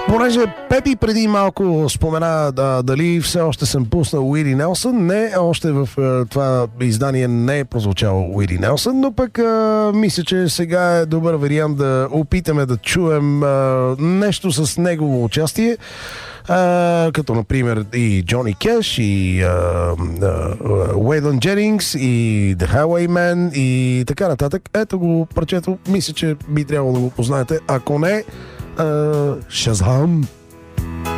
Понеже Пепи преди малко спомена дали все още съм пуснал Уири Нелсън, не, още в това издание не е прозвучал Уири Нелсън, но пък мисля, че сега е добър вариант да опитаме да чуем нещо с негово участие, като например и Джони Кеш, и Уейлън Дженингс, и The Highwayman и така нататък. Ето го парчето, мисля, че би трябвало да го познаете. Ако не, Shazam!